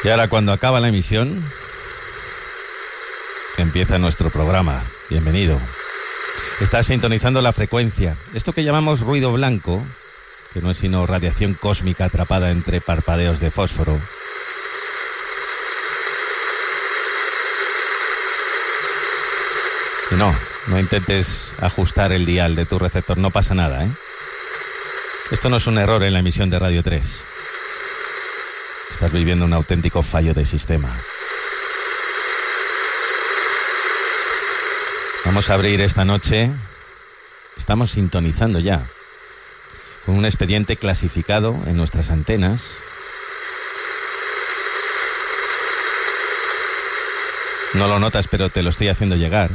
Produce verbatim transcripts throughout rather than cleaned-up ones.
Y ahora, cuando acaba la emisión, empieza nuestro programa. Bienvenido. Estás sintonizando la frecuencia. Esto que llamamos ruido blanco, que no es sino radiación cósmica atrapada entre parpadeos de fósforo. Y no, no intentes ajustar el dial de tu receptor, no pasa nada, ¿eh? Esto no es un error en la emisión de Radio tres. Estás viviendo un auténtico fallo de sistema. Vamos a abrir esta noche, estamos sintonizando ya, con un expediente clasificado en nuestras antenas. No lo notas, pero te lo estoy haciendo llegar.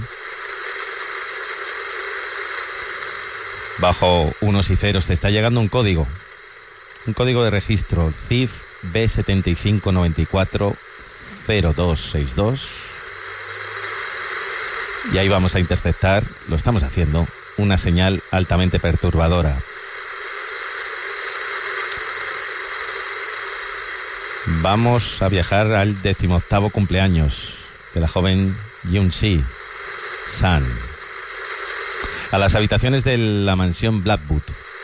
Bajo unos y ceros te está llegando un código. Un código de registro C I F B siete cinco nueve cuatro cero dos seis dos. Y ahí vamos a interceptar, lo estamos haciendo, una señal altamente perturbadora. Vamos a viajar al decimoctavo cumpleaños de la joven Yoon-si San, a las habitaciones de la mansión Blackwood.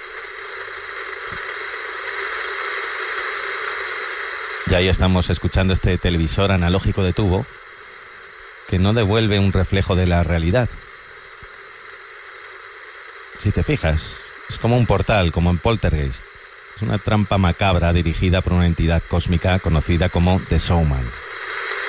Y ahí estamos escuchando este televisor analógico de tubo que no devuelve un reflejo de la realidad. Si te fijas, es como un portal, como en Poltergeist. Es una trampa macabra dirigida por una entidad cósmica conocida como The Showman.